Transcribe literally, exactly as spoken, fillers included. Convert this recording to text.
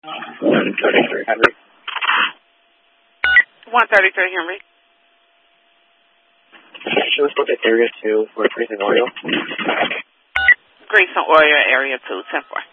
one thirty-three Henry. one thirty-three Henry. She was booked at Area two for Grease and Oil. Grease and Oil, Area two, ten four.